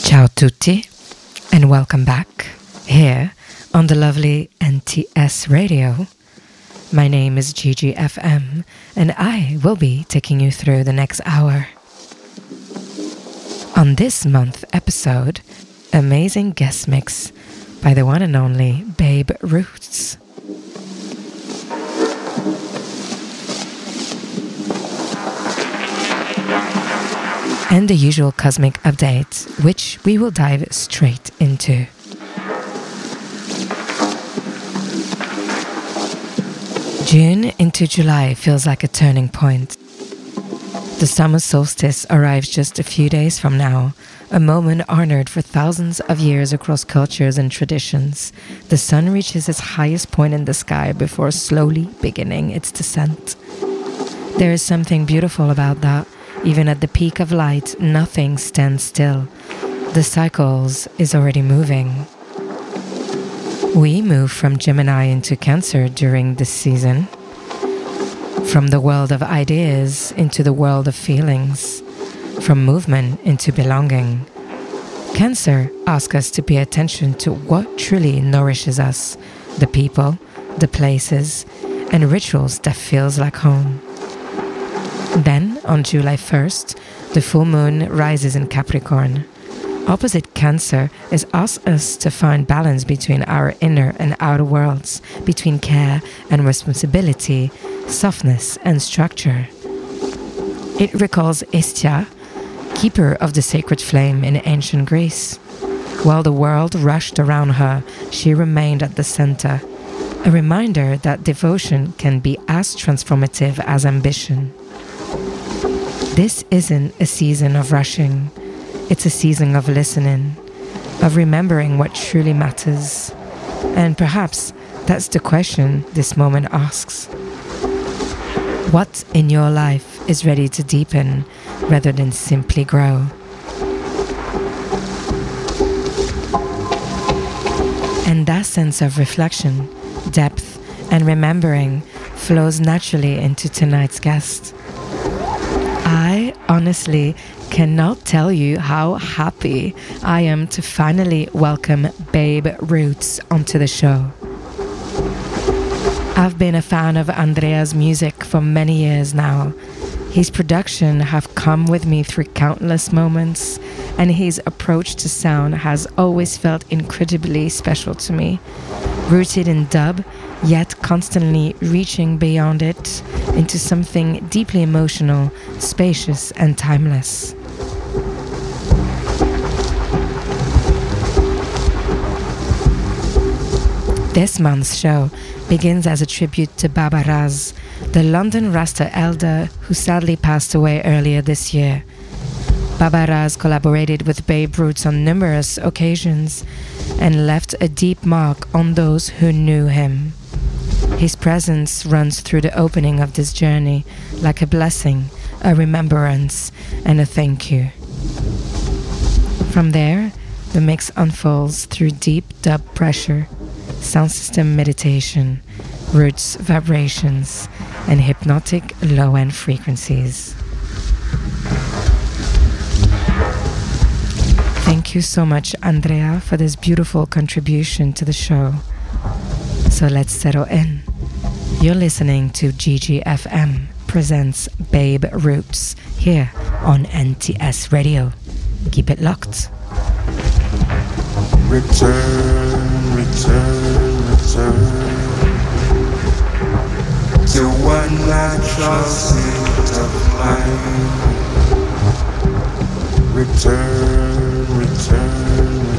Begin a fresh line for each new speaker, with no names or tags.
Ciao tutti and welcome back here on the lovely NTS Radio. My name is Gigi FM and I will be taking you through the next hour. On this month's episode, amazing guest mix by the one and only Babe Roots. And the usual cosmic update, which we will dive straight into. June into July feels like a turning point. The summer solstice arrives just a few days from now, a moment honored for thousands of years across cultures and traditions. The sun reaches its highest point in the sky before slowly beginning its descent. There is something beautiful about that. Even at the peak of light, nothing stands still. The cycles is already moving. We move from Gemini into Cancer during this season. From the world of ideas into the world of feelings. From movement into belonging. Cancer asks us to pay attention to what truly nourishes us. The people, the places, and rituals that feels like home. Then, on July 1st, the full moon rises in Capricorn. Opposite Cancer is asks us to find balance between our inner and outer worlds, between care and responsibility, softness and structure. It recalls Hestia, keeper of the sacred flame in ancient Greece. While the world rushed around her, she remained at the center, a reminder that devotion can be as transformative as ambition. This isn't a season of rushing. It's a season of listening, of remembering what truly matters. And perhaps that's the question this moment asks. What in your life is ready to deepen rather than simply grow? And that sense of reflection, depth, and remembering flows naturally into tonight's guest. I honestly cannot tell you how happy I am to finally welcome Babe Roots onto the show. I've been a fan of Andrea's music for many years now. His production have come with me through countless moments, and his approach to sound has always felt incredibly special to me. Rooted in dub, yet constantly reaching beyond it into something deeply emotional, spacious, and timeless. This month's show begins as a tribute to Baba Raz, the London Rasta elder who sadly passed away earlier this year. Baba Raz collaborated with Babe Roots on numerous occasions and left a deep mark on those who knew him. His presence runs through the opening of this journey like a blessing, a remembrance, and a thank you. From there, the mix unfolds through deep dub pressure, sound system meditation, roots vibrations, and hypnotic low-end frequencies. Thank you so much, Andrea, for this beautiful contribution to the show. So let's settle in. You're listening to GGFM presents Babe Roots here on NTS Radio. Keep it locked.
Return, return, return to one natural state of mind. Return, return,